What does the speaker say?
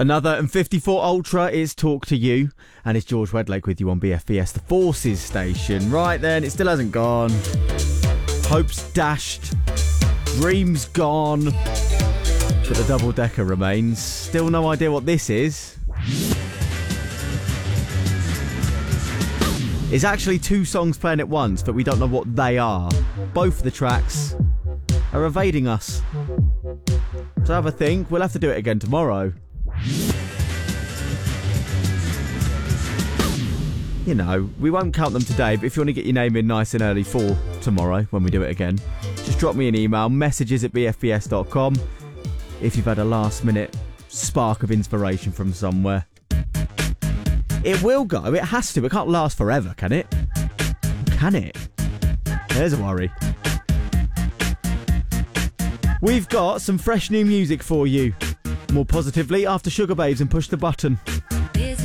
Another and 54 Ultra is Talk to You, and it's George Wedlake with you on BFBS, the Forces station. Right then, it still hasn't gone. Hope's dashed, dreams gone, but the double-decker remains. Still no idea what this is. It's actually two songs playing at once, but we don't know what they are. Both of the tracks are evading us. So have a think. We'll have to do it again tomorrow. You know, we won't count them today, but if you want to get your name in nice and early for tomorrow when we do it again, just drop me an email, messages@bfbs.com, if you've had a last-minute spark of inspiration from somewhere. It will go. It has to. It can't last forever, can it? Can it? There's a worry. We've got some fresh new music for you. More positively, after Sugar Babes and Push the Button.